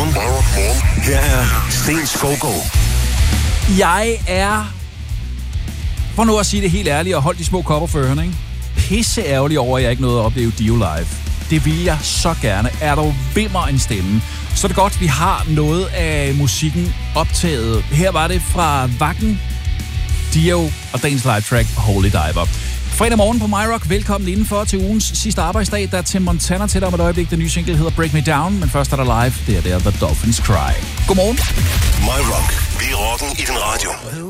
Morgen. Her er Sten Skovgaard. Jeg er, for nu at sige det helt ærligt, og hold de små kopper for ørerne, ikke? Pisse ærgerlig over, at jeg ikke nåede at opleve Dio live. Det vil jeg så gerne. Er du vimmer en stemme, så er det godt, vi har noget af musikken optaget. Her var det fra Wacken, Dio og dagens live track Holy Diver. Fredag morgen på MyRock. Velkommen indenfor til ugens sidste arbejdsdag. Der er Tim Montana til dig om et øjeblik. Den nye single hedder Break Me Down, men først er der live. Det er The Dolphins Cry. Godmorgen. MyRock. Vi er rocken i din radio.